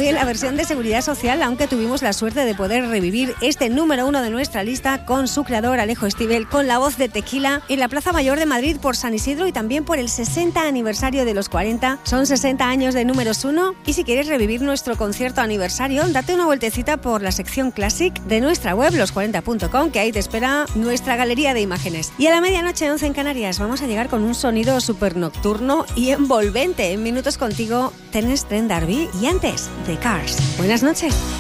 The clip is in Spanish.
también la versión de Seguridad Social, aunque tuvimos la suerte de poder revivir este número 1 de nuestra lista con su creador Alejo Stivel, con la voz de Tequila en la Plaza Mayor de Madrid por San Isidro y también por el 60 aniversario de los 40. Son 60 años de números 1 y si quieres revivir nuestro concierto aniversario, date una vueltecita por la sección Classic de nuestra web los40.com, que ahí te espera nuestra galería de imágenes. Y a la medianoche 11 en Canarias vamos a llegar con un sonido súper nocturno y envolvente. En minutos contigo, Terence Trent D'Arby y antes, The Cars. Buenas noches.